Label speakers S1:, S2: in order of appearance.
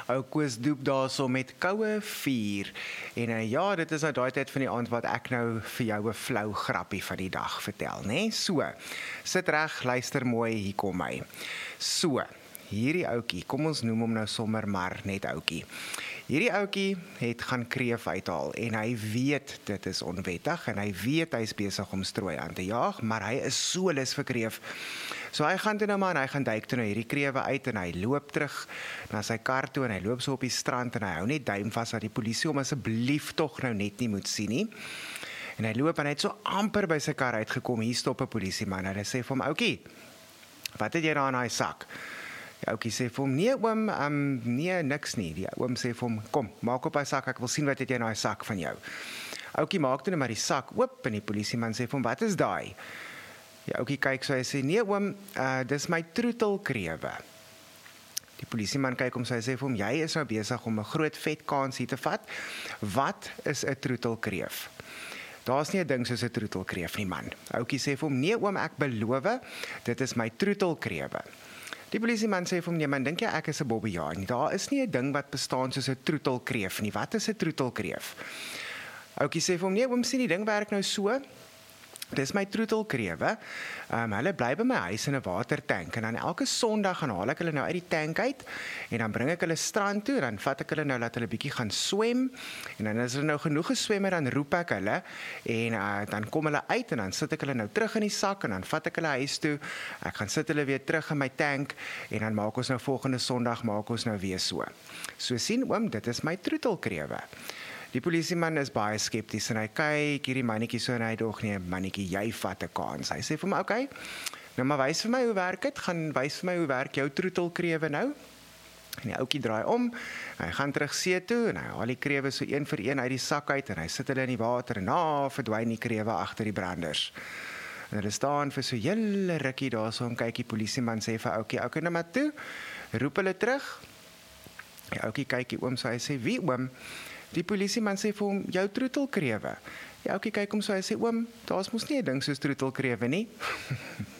S1: Ou Koos doep daarso met koue vuur. En ja, dit is nou daai tyd van die aand wat ek nou vir jou 'n flou grappie van die dag vertel, né? So, sit reg, luister mooi, hier kom hy. So, hierdie ouetjie, kom ons noem hom nou sommer maar net ouetjie. Hierdie ouetjie het gaan kreef uithaal en hy weet dit is onwettig en hy weet hy is besig om strooi aan te jaag, maar hy is so lus vir kreef. So hy gaan toe nou maar en hy gaan duik toe nou hierdie krewe uit en hy loop terug na sy kar toe en hy loop so op die strand en hy hou net duim vas dat die polisie hom asseblief tog nou net nie moet sien nie. En hy loop en hy het so amper by sy kar uitgekom, hier stop 'n polisieman en hy sê vir hom, ouetjie, wat het jy daar in daai sak? Die ouetjie sê vir hom, nee oom, nee, niks nie. Die oom sê vir hom, kom, maak op hy sak, ek wil sien wat het jy in daai sak van jou. Ouetjie maak toe net maar die sak oop en die polisieman sê vir hom, wat is daai? Die ouetjie kyk so, hy sê, nee oom, dis my troetelkrewe. Die polisieman kyk om so, hy sê vir hom, jy is nou besig om 'n groot vet kans hier te vat. Wat is 'n troetelkreef? Daar's nie 'n ding soos 'n troetelkreef nie, man. Ouetjie sê vir hom, nee oom, ek beloof, dit is my troetelkrewe. Die polisieman sê vir hom, nee man, dink jy ek is 'n bobbejaan? Daar is nie 'n ding wat bestaan soos 'n troetelkreef nie. Wat is 'n troetelkreef? Ouetjie sê vir hom, nee oom, sien die ding werk nou so. Dis my troetelkrewe. Hulle bly by my huis in 'n watertank en dan elke Sondag gaan haal ek hulle nou uit die tank uit en dan bring ek hulle strand toe en dan vat ek hulle nou laat hulle bietjie gaan swem en dan as hulle nou genoeg geswem het dan roep ek hulle en dan kom hulle uit en dan sit ek hulle nou terug in die sak en dan vat ek hulle huis toe. Ek gaan sit hulle weer terug in my tank en dan maak ons nou volgende Sondag maak ons nou weer so. So sien oom, dit is my troetelkrewe. Die polisieman is baie skepties en hy kyk hierdie mannetjie so en hy dog nee, mannetjie, jy vat 'n kans. Hy sê vir my, okay, nou maar wys vir my hoe werk dit, gaan wys vir my hoe werk jou troetelkrewe nou. En die ouetjie draai om, hy gaan terug see toe en hy haal die krewe so een vir een uit die sak uit en hy sit hulle in die water en verdwyn die krewe agter die branders. En hulle staan vir so 'n hele rukkie daarso en kyk die polisieman sê vir ouetjie, okay, nou maar toe, roep hulle terug. Die ouetjie kyk die oom so, hy sê, wie oom? Die polisieman sê vir hom, jou troetelkrewe. Die ouetjie kyk hom so, hy sê, oom, daar's mos nie 'n ding soos troetelkrewe nie.